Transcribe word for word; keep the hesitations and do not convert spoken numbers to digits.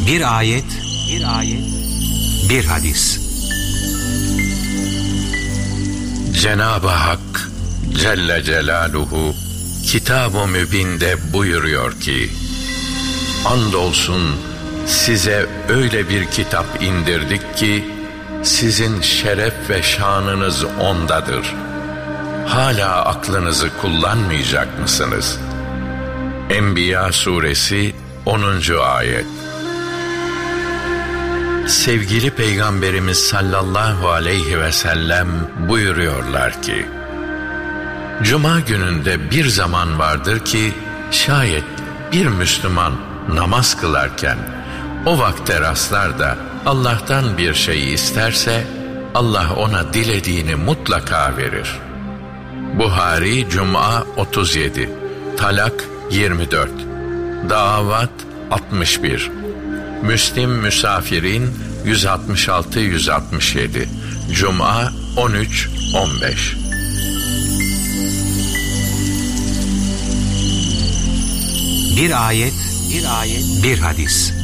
Bir ayet, bir ayet, bir hadis. Cenab-ı Hak Celle Celaluhu Kitab-ı Mübin'de buyuruyor ki: andolsun size öyle bir kitap indirdik ki sizin şeref ve şanınız ondadır. Hala aklınızı kullanmayacak mısınız? Enbiya suresi onuncu ayet. Sevgili Peygamberimiz sallallahu aleyhi ve sellem buyuruyorlar ki: Cuma gününde bir zaman vardır ki şayet bir Müslüman namaz kılarken o vakte rastlar da Allah'tan bir şey isterse Allah ona dilediğini mutlaka verir. Buhari Cuma otuz yedi, Talak yirmi dört, Davat altmış bir, Müslim Müsafirin yüz altmış altı yüz altmış yedi, Cuma on üç on beş. Bir ayet, bir ayet, bir hadis.